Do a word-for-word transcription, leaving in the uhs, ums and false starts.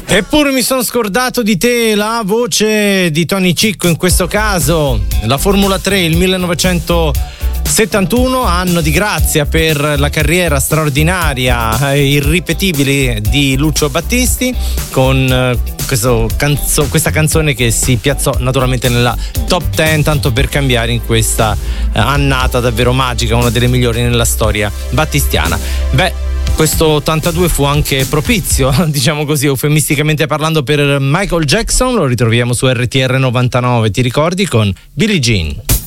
Eppure mi sono scordato di te, la voce di Tony Cicco in questo caso. La Formula tre, il millenovecentosettantuno, anno di grazia per la carriera straordinaria e irripetibile di Lucio Battisti, con questo canzo- questa canzone che si piazzò naturalmente nella top dieci, tanto per cambiare, in questa annata davvero magica, una delle migliori nella storia battistiana. Beh, questo ottantadue fu anche propizio, diciamo così, eufemisticamente parlando, per Michael Jackson. Lo ritroviamo su R T R novantanove, ti ricordi, con Billie Jean.